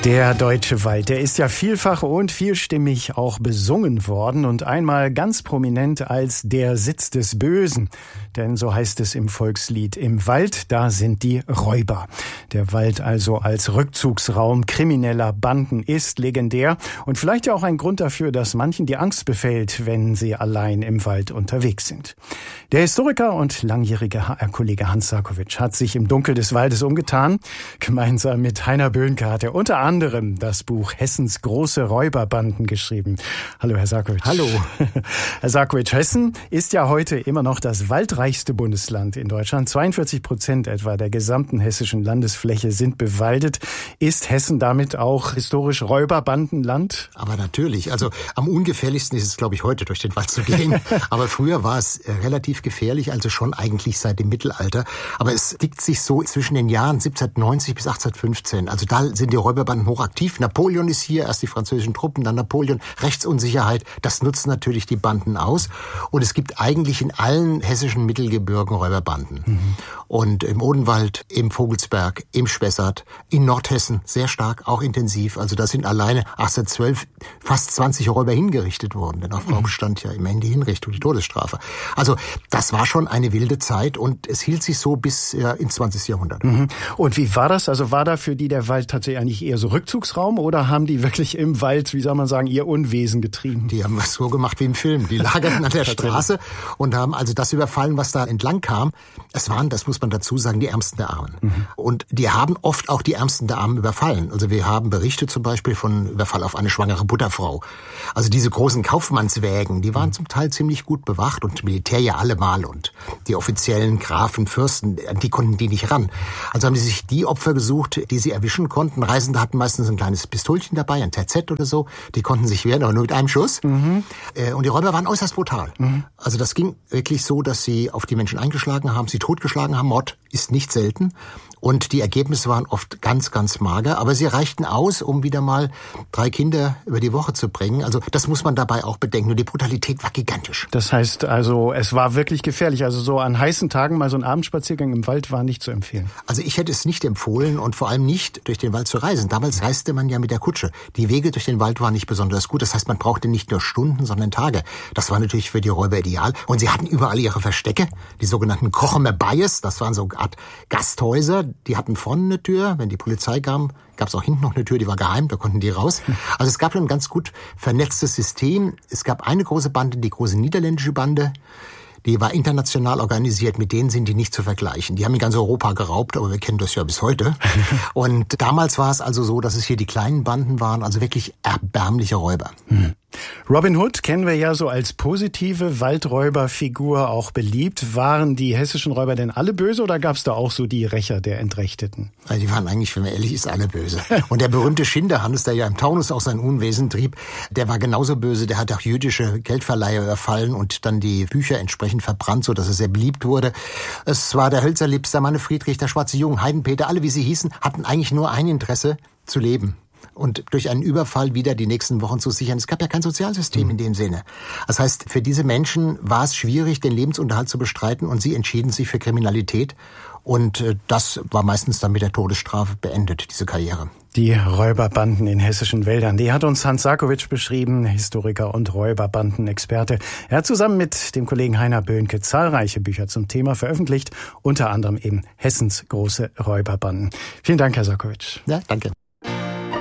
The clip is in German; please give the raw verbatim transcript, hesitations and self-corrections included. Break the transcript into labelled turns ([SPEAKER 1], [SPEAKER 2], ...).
[SPEAKER 1] Der deutsche Wald, der ist ja vielfach und vielstimmig auch besungen worden und einmal ganz prominent als der Sitz des Bösen. Denn so heißt es im Volkslied, im Wald, da sind die Räuber. Der Wald also als Rückzugsraum krimineller Banden ist legendär und vielleicht ja auch ein Grund dafür, dass manchen die Angst befällt, wenn sie allein im Wald unterwegs sind. Der Historiker und langjährige H R-Kollege Hans Sarkowitsch hat sich im Dunkel des Waldes umgetan. Gemeinsam mit Heiner Böhnke hat er unter anderem das Buch Hessens große Räuberbanden geschrieben. Hallo, Herr Sarkowitsch.
[SPEAKER 2] Hallo.
[SPEAKER 1] Herr Sarkowitsch, Hessen ist ja heute immer noch das waldreichste Bundesland in Deutschland. zweiundvierzig Prozent etwa der gesamten hessischen Landesfläche sind bewaldet. Ist Hessen damit auch historisch Räuberbandenland?
[SPEAKER 2] Aber natürlich. Also am ungefährlichsten ist es, glaube ich, heute durch den Wald zu gehen. Aber früher war es relativ gefährlich, also schon eigentlich seit dem Mittelalter. Aber es dickt sich so zwischen den Jahren siebzehnhundertneunzig bis achtzehnhundertfünfzehn. Also da sind die Räuberbanden hochaktiv. Napoleon ist hier, erst die französischen Truppen, dann Napoleon. Rechtsunsicherheit, das nutzen natürlich die Banden aus. Und es gibt eigentlich in allen hessischen Mittelgebirgen Räuberbanden. Mhm. Und im Odenwald, im Vogelsberg, im Spessart, in Nordhessen sehr stark, auch intensiv. Also da sind alleine achtzehnhundertzwölf fast zwanzig Räuber hingerichtet worden. Denn auf Raum stand ja immerhin die Hinrichtung, die Todesstrafe. Also das war schon eine wilde Zeit und es hielt sich so bis ja, ins zwanzigsten Jahrhundert.
[SPEAKER 1] Mhm. Und wie war das? Also war da für die der Wald tatsächlich eigentlich eher so Rückzugsraum oder haben die wirklich im Wald, wie soll man sagen, ihr Unwesen getrieben?
[SPEAKER 2] Die haben was so gemacht wie im Film. Die lagerten an der Straße und haben also das überfallen, was da entlang kam. Es waren, das muss man dazu sagen, die Ärmsten der Armen. Mhm. Und die haben oft auch die Ärmsten der Armen überfallen. Also wir haben Berichte zum Beispiel von Überfall auf eine schwangere Butterfrau. Also diese großen Kaufmannswägen, die waren mhm. zum Teil ziemlich gut bewacht und Militär ja allemal und die offiziellen Grafen, Fürsten, die konnten die nicht ran. Also haben die sich die Opfer gesucht, die sie erwischen konnten. Reisende hatten meistens ein kleines Pistolchen dabei, ein T Z oder so. Die konnten sich wehren, aber nur mit einem Schuss. Mhm. Und die Räuber waren äußerst brutal. Mhm. Also das ging wirklich so, dass sie auf die Menschen eingeschlagen haben, sie totgeschlagen haben. Mord ist nicht selten. Und die Ergebnisse waren oft ganz, ganz mager. Aber sie reichten aus, um wieder mal drei Kinder über die Woche zu bringen. Also das muss man dabei auch bedenken. Und die Brutalität war gigantisch.
[SPEAKER 1] Das heißt also, es war wirklich gefährlich. Also so an heißen Tagen mal so ein Abendspaziergang im Wald war nicht zu empfehlen.
[SPEAKER 2] Also ich hätte es nicht empfohlen und vor allem nicht durch den Wald zu reisen. Damals reiste man ja mit der Kutsche. Die Wege durch den Wald waren nicht besonders gut. Das heißt, man brauchte nicht nur Stunden, sondern Tage. Das war natürlich für die Räuber ideal. Und sie hatten überall ihre Verstecke, die sogenannten Krochemer Bayes. Das waren so eine Art Gasthäuser. Die hatten vorne eine Tür. Wenn die Polizei kam, gab es auch hinten noch eine Tür, die war geheim, da konnten die raus. Also es gab ein ganz gut vernetztes System. Es gab eine große Bande, die große niederländische Bande. Die war international organisiert, mit denen sind die nicht zu vergleichen. Die haben in ganz Europa geraubt, aber wir kennen das ja bis heute. Und damals war es also so, dass es hier die kleinen Banden waren, also wirklich erbärmliche Räuber.
[SPEAKER 1] Hm. Robin Hood kennen wir ja so als positive Waldräuberfigur, auch beliebt. Waren die hessischen Räuber denn alle böse oder gab es da auch so die Rächer der Entrechteten?
[SPEAKER 2] Also die waren eigentlich, wenn man ehrlich ist, alle böse. Und der berühmte Schinderhannes, der ja im Taunus auch sein Unwesen trieb, der war genauso böse. Der hat auch jüdische Geldverleiher überfallen und dann die Bücher entsprechend verbrannt, so dass er sehr beliebt wurde. Es war der Hölzerlips, der Manne Friedrich, der Schwarze Jung, Heidenpeter, alle wie sie hießen, hatten eigentlich nur ein Interesse, zu leben. Und durch einen Überfall wieder die nächsten Wochen zu sichern. Es gab ja kein Sozialsystem in dem Sinne. Das heißt, für diese Menschen war es schwierig, den Lebensunterhalt zu bestreiten und sie entschieden sich für Kriminalität. Und das war meistens dann mit der Todesstrafe beendet, diese Karriere.
[SPEAKER 1] Die Räuberbanden in hessischen Wäldern, die hat uns Hans Sarkowitsch beschrieben, Historiker und Räuberbandenexperte. Er hat zusammen mit dem Kollegen Heiner Böhnke zahlreiche Bücher zum Thema veröffentlicht, unter anderem eben Hessens große Räuberbanden. Vielen Dank, Herr Sarkowitsch.
[SPEAKER 2] Ja, danke.